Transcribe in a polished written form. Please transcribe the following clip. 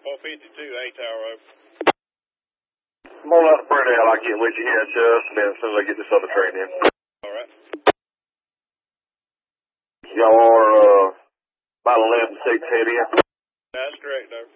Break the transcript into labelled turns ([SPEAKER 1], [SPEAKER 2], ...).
[SPEAKER 1] 452, A Tower, over.
[SPEAKER 2] I'm on out to Burnell. I'll get with you here in just a minute as soon as I get this other train in.
[SPEAKER 1] All right.
[SPEAKER 2] Y'all are, about 11-6 head in.
[SPEAKER 1] That's correct, over.